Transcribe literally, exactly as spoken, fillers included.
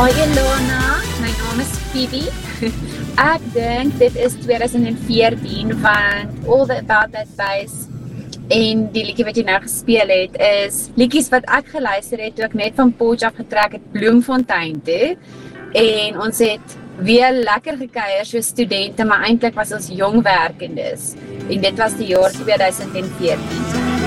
Hoi Ilona, my naam is Phoebe. Ek dink dit is twintig veertien want All About That Bass en die liedjie wat jy nou gespeel het is liedjies wat ek geluister het toe ek net van Potch af getrek het Bloemfontein toe en ons het weer lekker gekuier so studente, maar eintlik was ons jong werkendes en dit was die jaar twintig veertien.